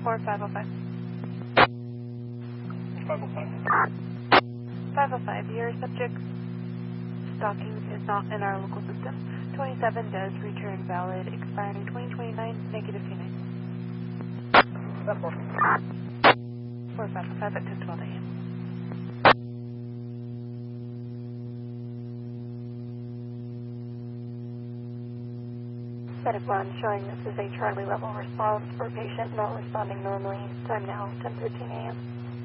4505. 505. 505, your subject stalking is not in our local system. 27 does return valid, expiring 2029, negative P9. 4505 at 10:12 a.m. Medic 1 showing this is a Charlie level response for patient not responding normally. Time now, 10:13 a.m.